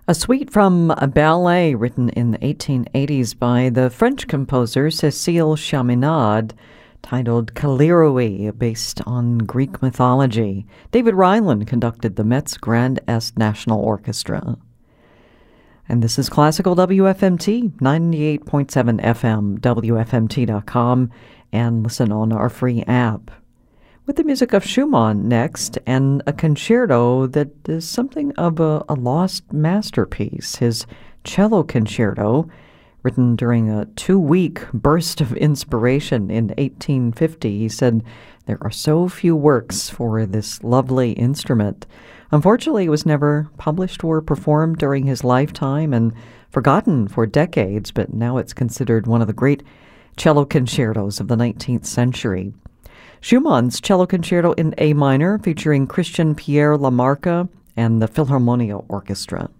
A suite from a ballet written in the 1880s by the French composer Cécile Chaminade, titled Callirrhoe, based on Greek mythology. David Ryland conducted the Met's Grand Est National Orchestra. And this is Classical WFMT, 98.7 FM, WFMT.com, and listen on our free app. With the music of Schumann next, and a concerto that is something of a lost masterpiece. His cello concerto, written during a 2-week burst of inspiration in 1850. He said, "There are so few works for this lovely instrument." Unfortunately, it was never published or performed during his lifetime and forgotten for decades, but now it's considered one of the great cello concertos of the 19th century. Schumann's Cello Concerto in A minor, featuring Christian Pierre Lamarca and the Philharmonia Orchestra.